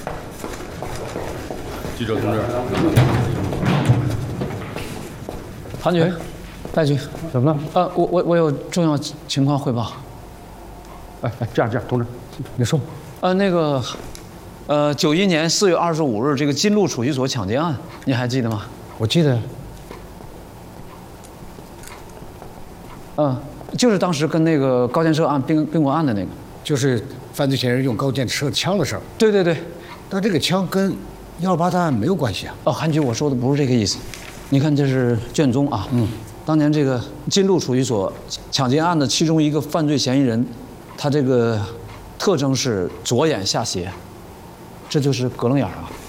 记者同志， 韩局，戴局， 怎么了？ 我有重要情况汇报。 这样，同志，你说。 91年4月25日这个金鹿储蓄所抢劫案，你还记得吗？ 我记得。 就是当时跟那个高建设案宾馆案的那个， 就是犯罪嫌疑人用高建设枪的事儿。 对对对。 但这个枪跟128大案没有关系啊。 韩局，我说的不是这个意思。你看这是卷宗啊。当年这个金鹿储蓄所抢劫案的其中一个犯罪嫌疑人，他这个特征是左眼下斜，这就是格楞眼啊。